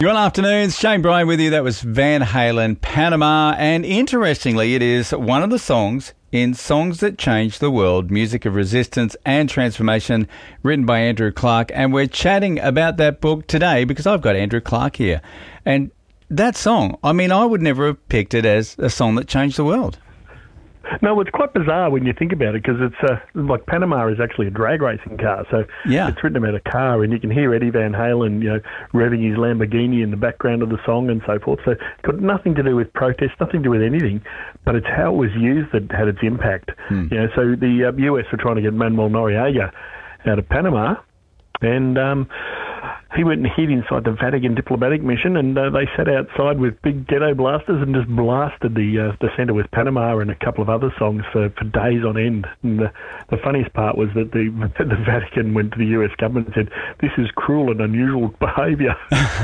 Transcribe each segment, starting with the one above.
Good afternoons, Shane Bryan with you. That was Van Halen, Panama, and interestingly, it is one of the songs in Songs That Changed the World, Music of Resistance and Transformation, written by Andrew Clark. And we're chatting about that book today because I've got Andrew Clark here. And that song, I mean, I would never have picked it as a song that changed the world. No, it's quite bizarre when you think about it because it's like Panama is actually a drag racing car. So It's written about a car and you can hear Eddie Van Halen, revving his Lamborghini in the background of the song and so forth. So it's got nothing to do with protest, nothing to do with anything, but it's how it was used that had its impact. So the US were trying to get Manuel Noriega out of Panama and he went and hid inside the Vatican diplomatic mission, and they sat outside with big ghetto blasters and just blasted the centre with Panama and a couple of other songs for days on end. And the funniest part was that the Vatican went to the US government and said, "This is cruel and unusual behaviour."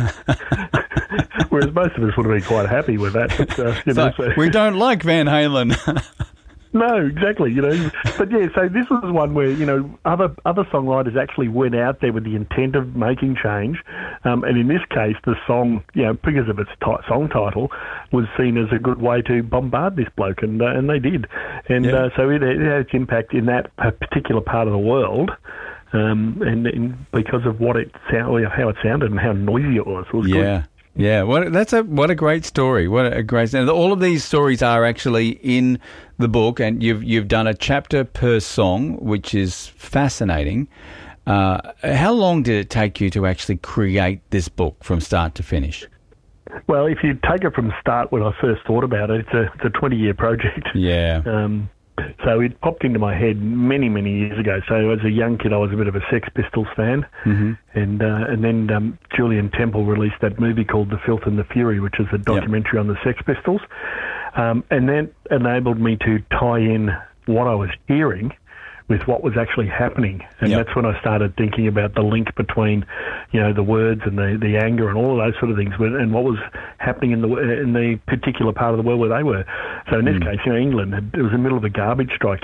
Whereas most of us would have been quite happy with that. But, we don't like Van Halen. No, exactly, But yeah, so this was one where, other songwriters actually went out there with the intent of making change. And in this case, the song, because of its song title, was seen as a good way to bombard this bloke, and they did. And so it had its impact in that particular part of the world. And because of how it sounded and how noisy it was good. Yeah, what a great story. What a great story. All of these stories are actually in the book, and you've done a chapter per song, which is fascinating. How long did it take you to actually create this book from start to finish? Well, if you take it from start, when I first thought about it, it's a 20-year project. Yeah. So it popped into my head many, many years ago. So as a young kid, I was a bit of a Sex Pistols fan. Mm-hmm. And then Julian Temple released that movie called The Filth and the Fury, which is a documentary on the Sex Pistols. And that enabled me to tie in what I was hearing with what was actually happening. And that's when I started thinking about the link between, the words and the anger and all of those sort of things, and what was happening in the particular part of the world where they were. So in this case, England, it was in the middle of a garbage strike.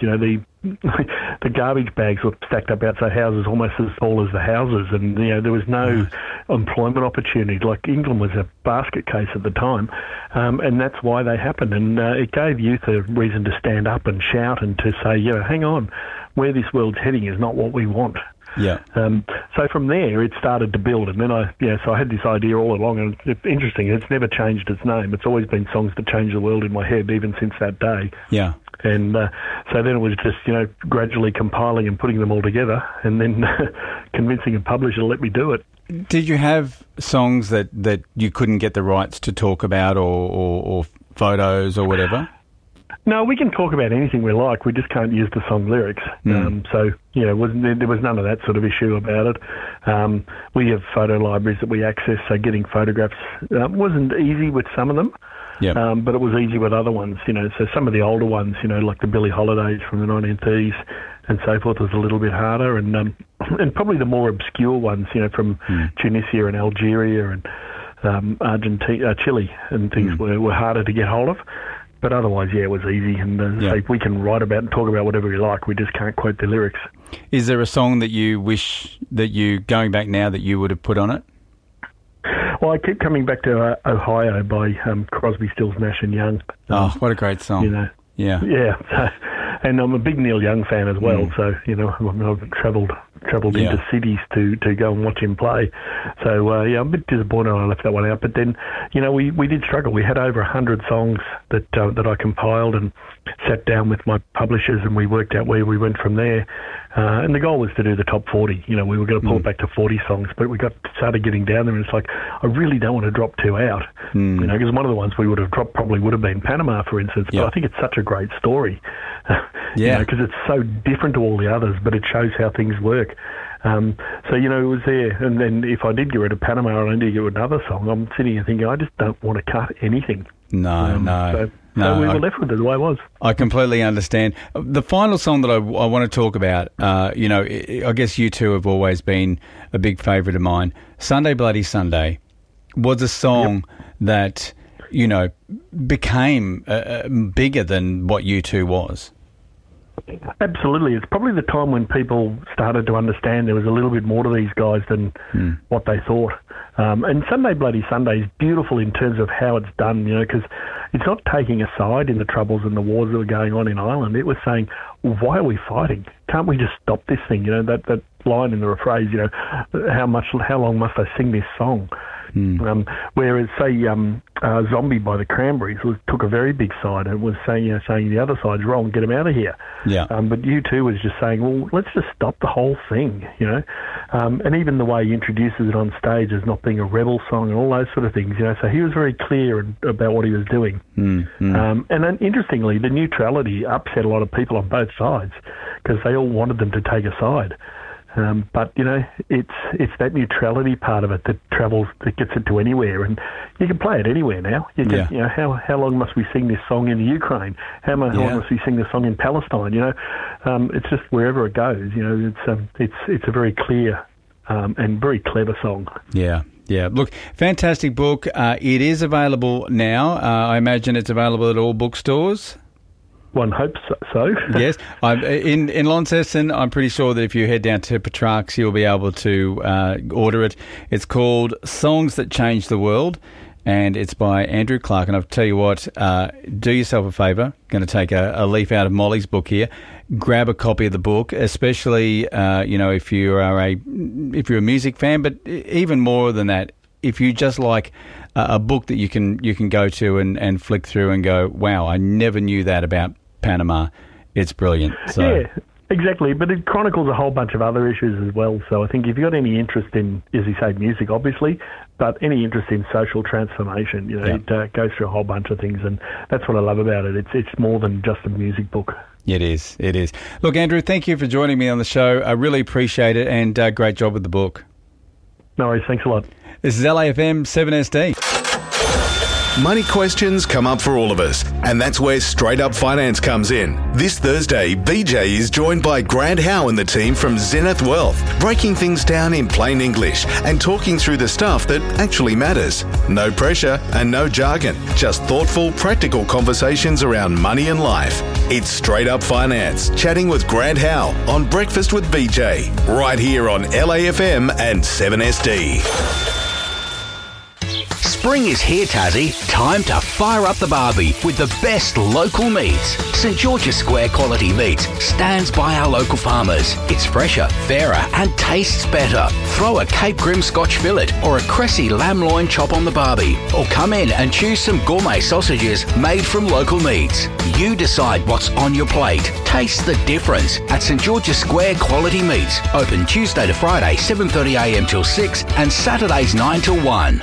The garbage bags were stacked up outside houses almost as tall as the houses, and there was no employment opportunity. Like England was a basket case at the time, and that's why they happened. And it gave youth a reason to stand up and shout and to say, hang on, where this world's heading is not what we want. Yeah. So from there, it started to build, and then so I had this idea all along, and it's interesting. It's never changed its name. It's always been Songs That Change the World in my head, even since that day. Yeah. And so then it was just, gradually compiling and putting them all together, and then convincing a publisher to let me do it. Did you have songs that you couldn't get the rights to talk about, or photos or whatever? No, we can talk about anything we like. We just can't use the song lyrics. So, there was none of that sort of issue about it. We have photo libraries that we access, so getting photographs wasn't easy with some of them, but it was easy with other ones. So some of the older ones, like the Billie Holidays from the 1930s and so forth, was a little bit harder. And probably the more obscure ones, from Tunisia and Algeria and Argentina, Chile and things were harder to get hold of. But otherwise, it was easy, and so we can write about and talk about whatever we like. We just can't quote the lyrics. Is there a song that you wish that going back now, that you would have put on it? Well, I keep coming back to Ohio by Crosby, Stills, Nash and Young. What a great song. Yeah. So, and I'm a big Neil Young fan as well, so, I've travelled into cities to go and watch him play. So, I'm a bit disappointed I left that one out. But then, we did struggle. We had over 100 songs that I compiled and sat down with my publishers, and we worked out where we went from there. And the goal was to do the top 40. We were going to pull it back to 40 songs, but we started getting down there, and it's like, I really don't want to drop two out. Because one of the ones we would have dropped probably would have been Panama, for instance. But I think it's such a great story. Because it's so different to all the others, but it shows how things work. So, it was there. And then if I did get rid of Panama and I did get rid of another song, I'm sitting here thinking, I just don't want to cut anything. No. So we were left with it the way it was. I completely understand. The final song that I want to talk about, I guess you two have always been a big favourite of mine. Sunday Bloody Sunday was a song that, became bigger than what U2 was. Absolutely. It's probably the time when people started to understand there was a little bit more to these guys than what they thought. And Sunday Bloody Sunday is beautiful in terms of how it's done, because it's not taking a side in the troubles and the wars that were going on in Ireland. It was saying, well, why are we fighting? Can't we just stop this thing? That line in the phrase, how long must I sing this song? Whereas, say, Zombie by the Cranberries took a very big side and was saying the other side's wrong, get them out of here. Yeah. But U2 was just saying, well, let's just stop the whole thing, and even the way he introduces it on stage as not being a rebel song and all those sort of things, so he was very clear about what he was doing. And then, interestingly, the neutrality upset a lot of people on both sides because they all wanted them to take a side. But it's that neutrality part of it that gets it to anywhere, and you can play it anywhere now. You can, how long must we sing this song in the Ukraine? How long must we sing this song in Palestine? It's just wherever it goes. It's a very clear and very clever song. Yeah. Yeah, look, fantastic book. It is available now. I imagine it's available at all bookstores. One hopes so. Yes. In Launceston, I'm pretty sure that if you head down to Petrarch's, you'll be able to order it. It's called Songs That Changed the World, and it's by Andrew Clark. And I'll tell you what, do yourself a favour. Going to take a leaf out of Molly's book here. Grab a copy of the book, especially if you're a music fan, but even more than that, if you just like a book that you can go to and flick through and go, wow, I never knew that about Panama. It's brilliant. So. Yeah, exactly. But it chronicles a whole bunch of other issues as well. So I think if you've got any interest in, as you say, music, obviously, but any interest in social transformation, it goes through a whole bunch of things, and that's what I love about it. It's more than just a music book. It is. Look, Andrew, thank you for joining me on the show. I really appreciate it, and great job with the book. No worries. Thanks a lot. This is LAFM 7SD. Money questions come up for all of us, and that's where Straight Up Finance comes in. This Thursday, BJ is joined by Grant Howe and the team from Zenith Wealth, breaking things down in plain English and talking through the stuff that actually matters. No pressure and no jargon, just thoughtful, practical conversations around money and life. It's Straight Up Finance, chatting with Grant Howe on Breakfast with BJ, right here on LAFM and 7SD. Spring is here, Tassie. Time to fire up the barbie with the best local meats. St George's Square Quality Meats stands by our local farmers. It's fresher, fairer and tastes better. Throw a Cape Grim Scotch fillet or a Cressy lamb loin chop on the barbie. Or come in and choose some gourmet sausages made from local meats. You decide what's on your plate. Taste the difference at St George's Square Quality Meats. Open Tuesday to Friday 7:30am till 6 and Saturdays 9 till 1.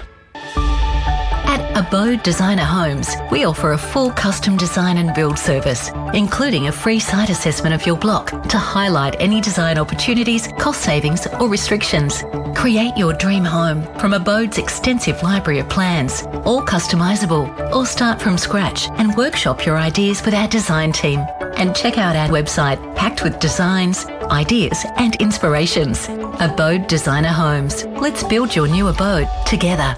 At Abode Designer Homes, we offer a full custom design and build service, including a free site assessment of your block to highlight any design opportunities, cost savings or restrictions. Create your dream home from Abode's extensive library of plans, all customisable, or start from scratch and workshop your ideas with our design team. And check out our website packed with designs, ideas and inspirations. Abode Designer Homes. Let's build your new abode together.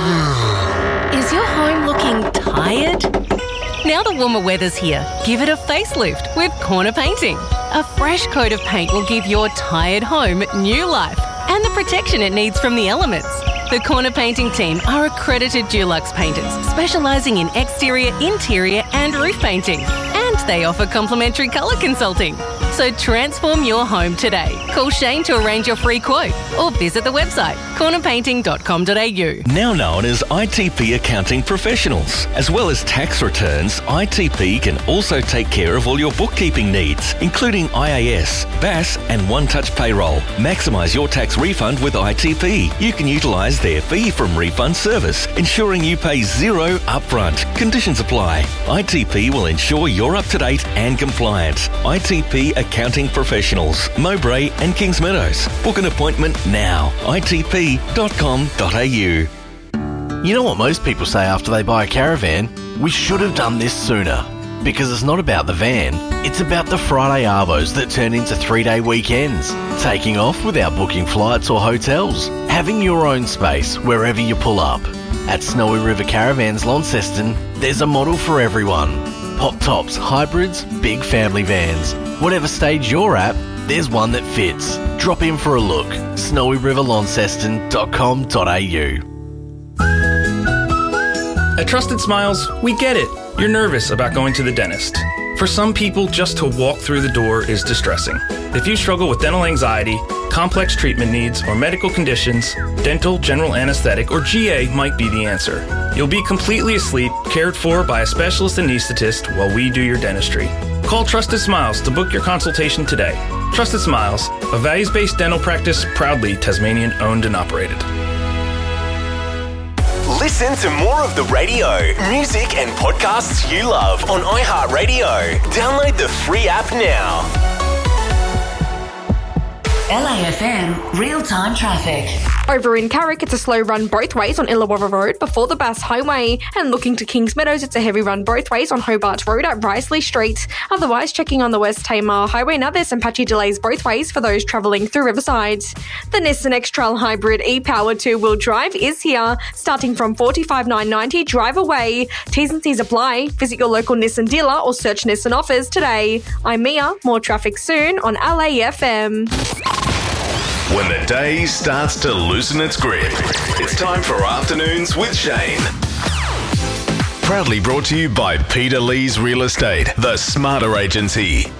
Is your home looking tired? Now the warmer weather's here, give it a facelift with Corner Painting. A fresh coat of paint will give your tired home new life and the protection it needs from the elements. The Corner Painting team are accredited Dulux painters, specialising in exterior, interior and roof painting. And they offer complimentary colour consulting. So transform your home today. Call Shane to arrange your free quote or visit the website cornerpainting.com.au. Now known as ITP Accounting Professionals. As well as tax returns, ITP can also take care of all your bookkeeping needs, including IAS, BAS and One Touch Payroll. Maximise your tax refund with ITP. You can utilise their fee from refund service, ensuring you pay zero upfront. Conditions apply. ITP will ensure you're up to date and compliant. ITP Accounting Professionals, Mowbray and Kings Meadows. Book an appointment now. itp.com.au. You know what most people say after they buy a caravan? We should have done this sooner. Because it's not about the van, it's about the Friday arvos that turn into 3-day weekends. Taking off without booking flights or hotels. Having your own space wherever you pull up. At Snowy River Caravans Launceston, there's a model for everyone. Pop tops, hybrids, big family vans. Whatever stage you're at, there's one that fits. Drop in for a look. snowyriverlaunceston.com.au. At Trusted Smiles, we get it. You're nervous about going to the dentist. For some people, just to walk through the door is distressing. If you struggle with dental anxiety, complex treatment needs, or medical conditions, dental, general anesthetic, or GA might be the answer. You'll be completely asleep, cared for by a specialist anesthetist while we do your dentistry. Call Trusted Smiles to book your consultation today. Trusted Smiles, a values-based dental practice proudly Tasmanian owned and operated. Listen to more of the radio, music and podcasts you love on iHeartRadio. Download the free app now. LAFM real-time traffic. Over in Carrick, it's a slow run both ways on Illawarra Road before the Bass Highway. And looking to Kings Meadows, it's a heavy run both ways on Hobart Road at Risley Street. Otherwise, checking on the West Tamar Highway, now there's some patchy delays both ways for those travelling through Riverside. The Nissan X-Trail Hybrid e-Power 2-wheel drive is here, starting from $45,990 drive away. T's and C's apply. Visit your local Nissan dealer or search Nissan offers today. I'm Mia. More traffic soon on LAFM. When the day starts to loosen its grip, it's time for Afternoons with Shane. Proudly brought to you by Peter Lee's Real Estate, the smarter agency.